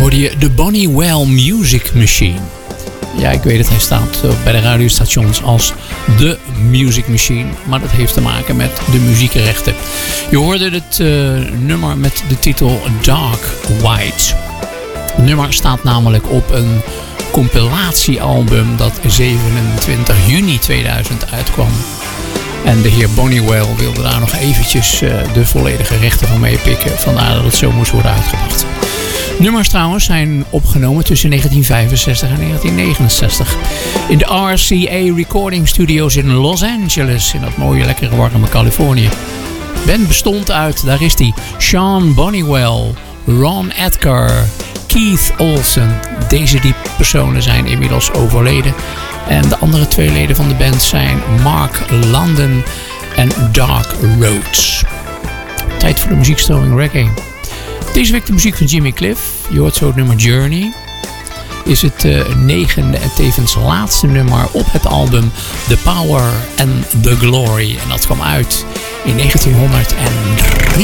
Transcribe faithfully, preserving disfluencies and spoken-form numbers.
hoorde je de Bonnie Well Music Machine. Ja, ik weet het, hij staat bij de radiostations als de Music Machine. Maar dat heeft te maken met de muziekrechten. Je hoorde het uh, nummer met de titel Dark White. Het nummer staat namelijk op een compilatiealbum dat zevenentwintig juni tweeduizend uitkwam. En de heer Bonnie Well wilde daar nog eventjes uh, de volledige rechten van meepikken. Vandaar dat het zo moest worden uitgebracht. Nummers trouwens zijn opgenomen tussen negentien vijfenzestig en negentien negenenzestig. In de R C A Recording Studios in Los Angeles. In dat mooie, lekkere, warme Californië. De band bestond uit, daar is die, Sean Bonniewell, Ron Edgar, Keith Olsen. Deze die personen zijn inmiddels overleden. En de andere twee leden van de band zijn Mark London en Dark Rhodes. Tijd voor de muziekstroming reggae. Deze week de muziek van Jimmy Cliff. Je hoort zo het nummer Journey. Is het uh, negende en tevens laatste nummer op het album The Power and the Glory. En dat kwam uit in negentienhonderddrie.